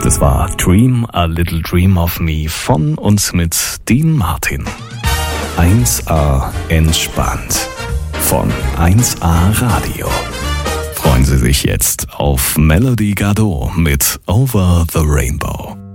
Das war Dream a Little Dream of Me von und mit Dean Martin. 1A entspannt von 1A Radio. Freuen Sie sich jetzt auf Melody Gardot mit Over the Rainbow.